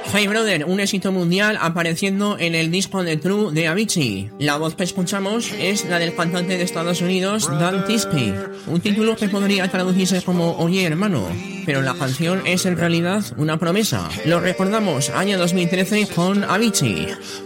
Hey Brother, un éxito mundial apareciendo en el disco de True de Avicii. La voz que escuchamos es la del cantante de Estados Unidos, Dan Tisky. Un título que podría traducirse como Oye hermano, pero la canción es en realidad una promesa. Lo recordamos, año 2013 con Avicii.